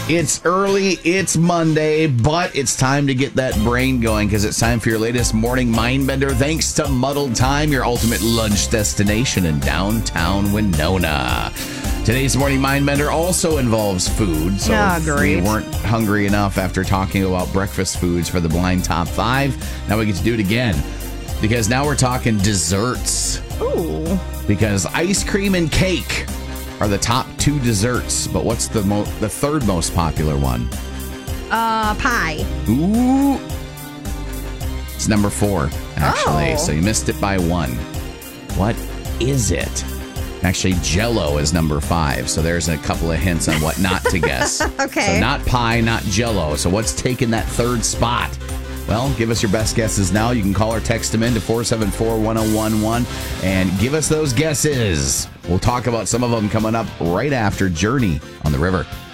It's early, it's Monday, but it's time to get that brain going because it's time for your latest morning Mindbender. Thanks to Muddled Time, your ultimate lunch destination in downtown Winona. Today's morning Mindbender also involves food. So if we weren't hungry enough after talking about breakfast foods for the blind top 5, now we get to do it again. Because now we're talking desserts. Ooh. Because ice cream and cake are the top 2 desserts. But what's the third most popular one? Pie. Ooh. It's number 4, actually. Oh. So you missed it by 1. What is it? Actually, Jell-O is number 5. So there's a couple of hints on what not to guess. Okay. So not pie, not Jell-O. So what's taking that third spot? Well, give us your best guesses now. You can call or text them in to 474-1011 and give us those guesses. We'll talk about some of them coming up right after Journey on the River.